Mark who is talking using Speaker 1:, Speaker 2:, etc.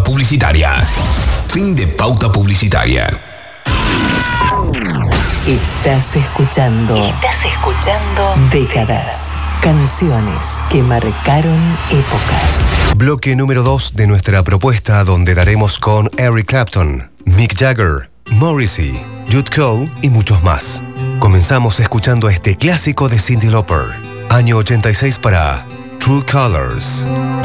Speaker 1: publicitaria. Fin de pauta publicitaria.
Speaker 2: Estás escuchando décadas. Canciones que marcaron épocas.
Speaker 3: Bloque número 2 de nuestra propuesta, donde daremos con Eric Clapton, Mick Jagger, Morrissey, Jude Cole y muchos más. Comenzamos escuchando este clásico de Cyndi Lauper, año 86 para True Colors.